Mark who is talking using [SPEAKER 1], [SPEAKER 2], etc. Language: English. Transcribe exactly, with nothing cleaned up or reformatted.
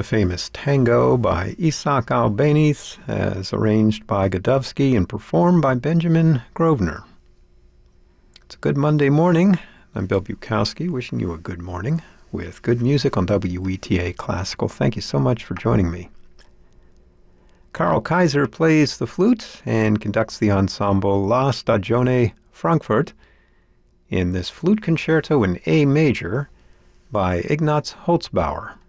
[SPEAKER 1] the famous Tango by Isaac Albeniz, as arranged by Godowsky and performed by Benjamin Grosvenor. It's a good Monday morning. I'm Bill Bukowski, wishing you a good morning with good music on W E T A Classical. Thank you so much for joining me. Karl Kaiser plays the flute and conducts the ensemble La Stagione Frankfurt in this flute concerto in A major by Ignaz Holzbauer.